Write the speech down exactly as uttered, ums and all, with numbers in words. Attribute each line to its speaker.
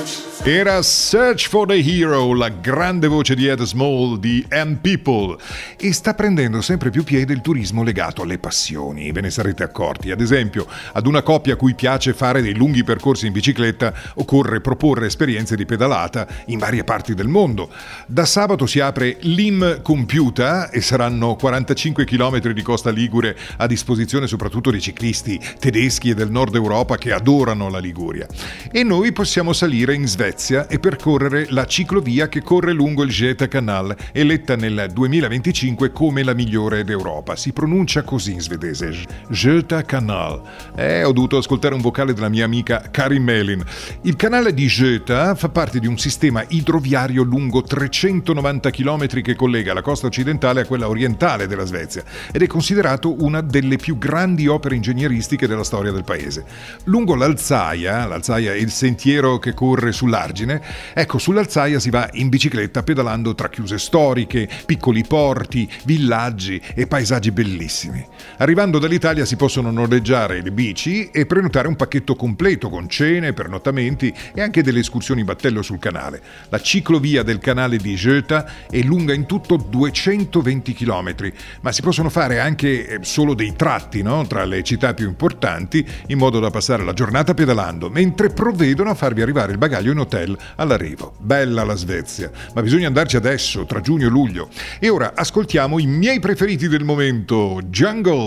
Speaker 1: Era Search for the Hero, la grande voce di Ed Small di M People, e sta prendendo sempre più piede il turismo legato alle passioni, ve ne sarete accorti. Ad esempio, ad una coppia a cui piace fare dei lunghi percorsi in bicicletta occorre proporre esperienze di pedalata in varie parti del mondo. Da sabato si apre l'Im Compiuta e saranno quarantacinque chilometri di costa ligure a disposizione soprattutto dei ciclisti tedeschi e del nord Europa che adorano la Liguria. E noi possiamo salire in Svezia e percorrere la ciclovia che corre lungo il Göta-kanal, eletta nel duemilaventicinque come la migliore d'Europa. Si pronuncia così in svedese, Göta-kanal. Eh, ho dovuto ascoltare un vocale della mia amica Karin Melin. Il canale di Göta fa parte di un sistema idroviario lungo trecentonovanta chilometri che collega la costa occidentale a quella orientale della Svezia ed è considerato una delle più grandi opere ingegneristiche della storia del paese. Lungo l'Alzaia, l'Alzaia è il sentiero che corre sull'Argine, ecco, sull'Alzaia si va in bicicletta pedalando tra chiuse storiche, piccoli porti, villaggi e paesaggi bellissimi. Arrivando dall'Italia si possono noleggiare le bici e prenotare un pacchetto completo con cene, pernottamenti e anche delle escursioni in battello sul canale. La ciclovia del canale di Göta è lunga in tutto duecentoventi chilometri, ma si possono fare anche solo dei tratti, no? Tra le città più importanti, in modo da passare la giornata pedalando, mentre provvedono a farvi arrivare il bagaglio in hotel all'arrivo. Bella la Svezia, ma bisogna andarci adesso, tra giugno e luglio. E ora ascoltiamo i miei preferiti del momento, Jungle.